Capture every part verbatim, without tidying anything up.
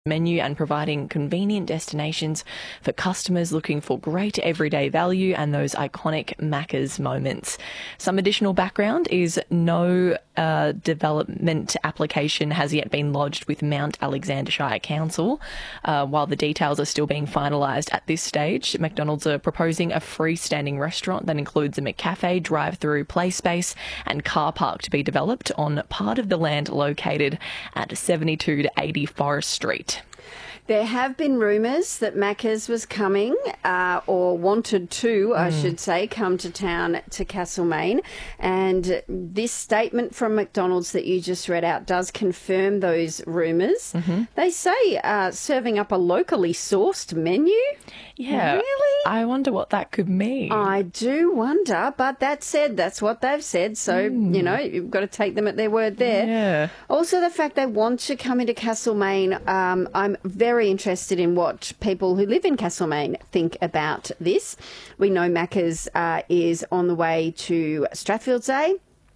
menu and providing convenient destinations for customers looking for great everyday value and those iconic Macca's moments. Some additional background is no uh, development application has yet been lodged with Mount Alexander Shire Council. Uh, while the details are still being finalised at this stage, McDonald's are proposing a freestanding restaurant that includes a McCafe, drive-through, play space and car park to be developed on part of the land located at seventy-two to eighty Forest Street. There have been rumours that Macca's was coming, uh, or wanted to, mm. I should say, come to town to Castlemaine. And this statement from McDonald's that you just read out does confirm those rumours. Mm-hmm. They say uh, serving up a locally sourced menu. Yeah. Really? I wonder what that could mean. I do wonder, but that said, that's what they've said. So, mm. you know, you've got to take them at their word there. Yeah. Also, the fact they want to come into Castlemaine, um, I'm very interested in what people who live in Castlemaine think about this. We know Macca's uh, is on the way to Strathfieldsaye.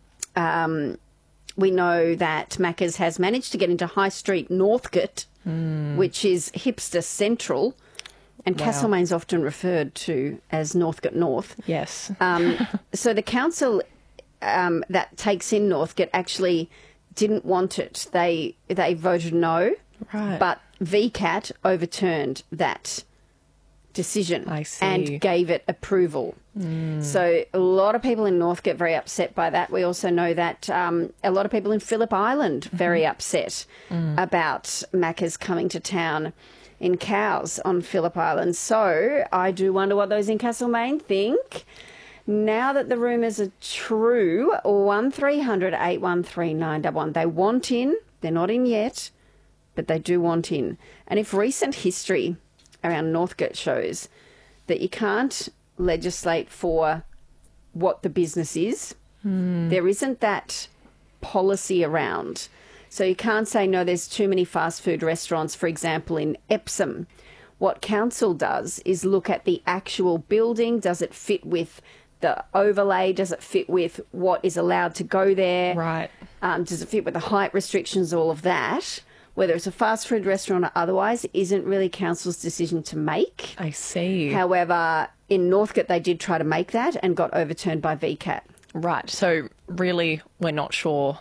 Um, we know that Macca's has managed to get into High Street Northcote, mm. which is hipster central. And wow. Castlemaine's often referred to as Northcote North. Yes. um, so the council um, that takes in Northcote actually didn't want it. They they voted no. Right. But V CAT overturned that decision I see. and gave it approval. Mm. So a lot of people in Northcote very upset by that. We also know that um, a lot of people in Phillip Island very mm-hmm. upset mm. about Macca's coming to town in Cows on Phillip Island. So I do wonder what those in Castlemaine think. Now that the rumours are true, one three hundred eight one three nine one one. They want in. They're not in yet, but they do want in. And if recent history around Northcote shows that you can't legislate for what the business is, mm. there isn't that policy around. So you can't say, no, there's too many fast food restaurants, for example, in Epsom. What council does is look at the actual building. Does it fit with the overlay? Does it fit with what is allowed to go there? Right. Um, does it fit with the height restrictions, all of that? Whether it's a fast food restaurant or otherwise, isn't really council's decision to make. I see. However, in Northcote, they did try to make that and got overturned by V CAT. Right. So really, we're not sure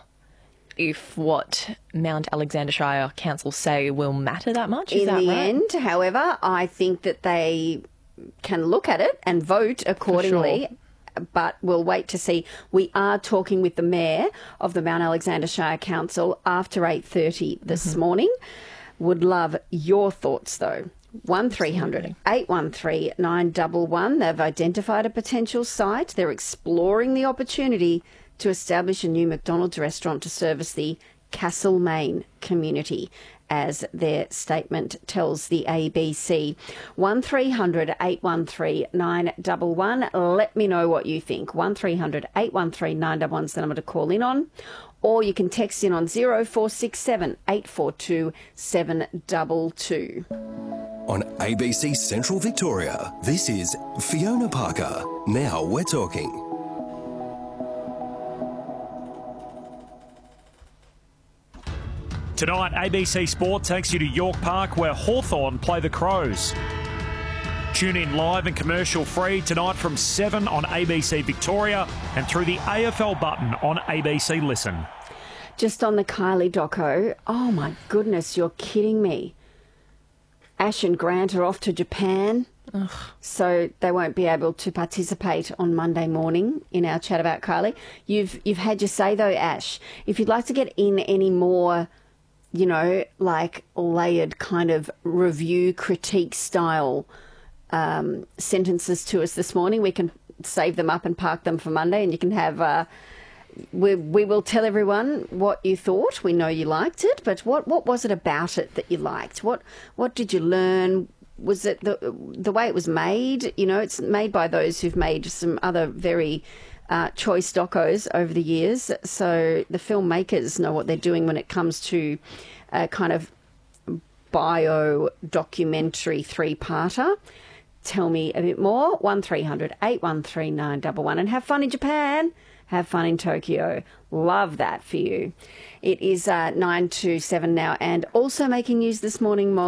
if what Mount Alexander Shire Council say will matter that much. Is in that the right? end, however, I think that they can look at it and vote accordingly. Sure. But we'll wait to see. We are talking with the Mayor of the Mount Alexander Shire Council after eight thirty this mm-hmm. morning. Would love your thoughts, though. one three hundred eight one three nine one one. They've identified a potential site. They're exploring the opportunity to establish a new McDonald's restaurant to service the Castlemaine community, as their statement tells the A B C. one three hundred eight one three nine one one. Let me know what you think. one three hundred eight one three nine one one is the number to call in on. Or you can text in on zero four six seven eight four two seven two two. On A B C Central Victoria, this is Fiona Parker. Now we're talking. Tonight, A B C Sport takes you to York Park where Hawthorn play the Crows. Tune in live and commercial free tonight from seven on A B C Victoria and through the A F L button on A B C Listen. Just on the Kylie doco, oh my goodness, you're kidding me. Ash and Grant are off to Japan, Ugh. so they won't be able to participate on Monday morning in our chat about Kylie. You've you've had your say though, Ash. If you'd like to get in any more, you know, like layered kind of review critique style um, sentences to us this morning, we can save them up and park them for Monday, and you can have. Uh, we we will tell everyone what you thought. We know you liked it, but what what was it about it that you liked? What what did you learn? Was it the the way it was made? You know, it's made by those who've made some other very uh, choice docos over the years. So the filmmakers know what they're doing when it comes to a kind of bio documentary three-parter. Tell me a bit more. one three hundred eight one three nine one one and have fun in Japan. have fun in Tokyo. Love that for you. It is uh, nine to seven now, and also making news this morning,